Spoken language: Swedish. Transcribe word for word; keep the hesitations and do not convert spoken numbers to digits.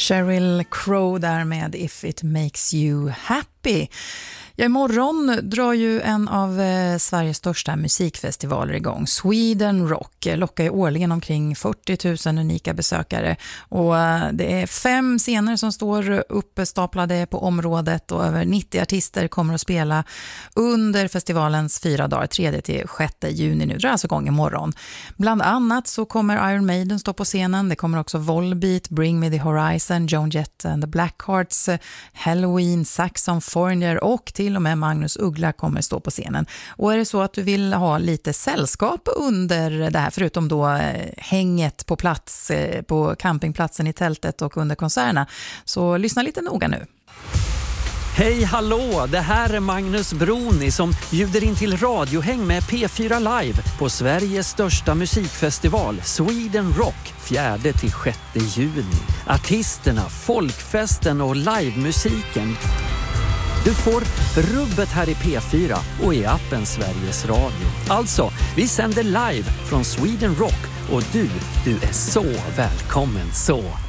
Sheryl Crow där med If It Makes You Happy. Ja, imorgon drar ju en av eh, Sveriges största musikfestivaler igång. Sweden Rock lockar ju årligen omkring fyrtio tusen unika besökare. Och eh, det är fem scener som står uppstaplade på området och över nittio artister kommer att spela under festivalens fyra dagar, tredje till sjätte juni nu. Det drar alltså igång imorgon. Bland annat så kommer Iron Maiden stå på scenen. Det kommer också Volbeat, Bring Me The Horizon, Joan Jett and the Blackhearts, Halloween, Saxon Foreigner och till och med Magnus Uggla kommer stå på scenen. Och är det så att du vill ha lite sällskap under det här, förutom då eh, hänget på plats, eh, på campingplatsen i tältet och under konserterna, så lyssna lite noga nu. Hej, hallå! Det här är Magnus Broni som bjuder in till radiohäng med P fyra Live på Sveriges största musikfestival Sweden Rock fjärde till sjätte juni. Artisterna, folkfesten och livemusiken. Du får rubbet här i P fyra och i appen Sveriges Radio. Alltså, vi sänder live från Sweden Rock och du, du är så välkommen så.